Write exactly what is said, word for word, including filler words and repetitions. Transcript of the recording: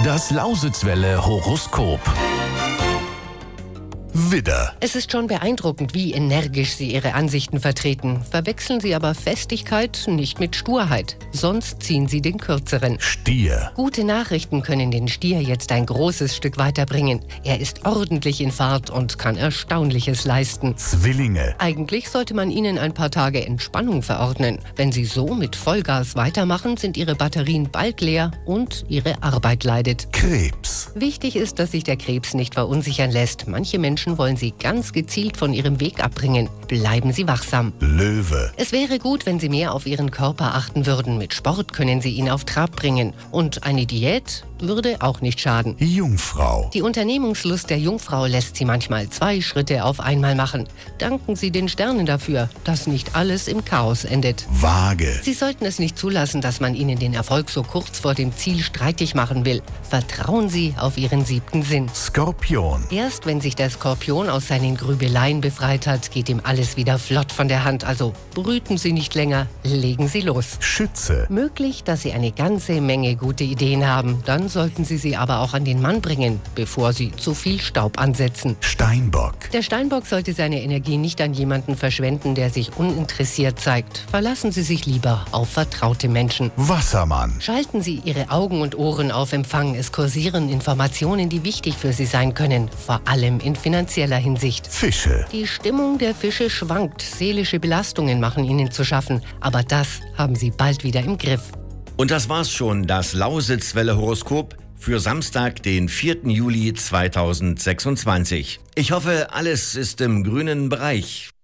Das Lausitzwelle Horoskop. Widder. Es ist schon beeindruckend, wie energisch Sie Ihre Ansichten vertreten. Verwechseln Sie aber Festigkeit nicht mit Sturheit. Sonst ziehen Sie den kürzeren. Stier. Gute Nachrichten können den Stier jetzt ein großes Stück weiterbringen. Er ist ordentlich in Fahrt und kann Erstaunliches leisten. Zwillinge. Eigentlich sollte man Ihnen ein paar Tage Entspannung verordnen. Wenn Sie so mit Vollgas weitermachen, sind Ihre Batterien bald leer und Ihre Arbeit leidet. Krebs. Wichtig ist, dass sich der Krebs nicht verunsichern lässt. Manche Menschen wollen Sie ganz gezielt von Ihrem Weg abbringen. Bleiben Sie wachsam. Löwe. Es wäre gut, wenn Sie mehr auf Ihren Körper achten würden. Mit Sport können Sie ihn auf Trab bringen. Und eine Diät würde auch nicht schaden. Jungfrau. Die Unternehmungslust der Jungfrau lässt Sie manchmal zwei Schritte auf einmal machen. Danken Sie den Sternen dafür, dass nicht alles im Chaos endet. Waage. Sie sollten es nicht zulassen, dass man Ihnen den Erfolg so kurz vor dem Ziel streitig machen will. Vertrauen Sie auf Ihren siebten Sinn. Skorpion. Erst wenn sich der Skorpion aus seinen Grübeleien befreit hat, geht ihm alles wieder flott von der Hand. Also brüten Sie nicht länger, legen Sie los. Schütze. Möglich, dass Sie eine ganze Menge gute Ideen haben. Dann sollten Sie sie aber auch an den Mann bringen, bevor Sie zu viel Staub ansetzen. Steinbock. Der Steinbock sollte seine Energie nicht an jemanden verschwenden, der sich uninteressiert zeigt. Verlassen Sie sich lieber auf vertraute Menschen. Wassermann. Schalten Sie Ihre Augen und Ohren auf Empfang. Es kursieren Informationen, die wichtig für Sie sein können, vor allem in finanzieller Hinsicht. Fische. Die Stimmung der Fische schwankt. Seelische Belastungen machen Ihnen zu schaffen. Aber das haben Sie bald wieder im Griff. Und das war's schon, das Lausitzwelle-Horoskop für Samstag, den vierten Juli zweitausendsechsundzwanzig. Ich hoffe, alles ist im grünen Bereich.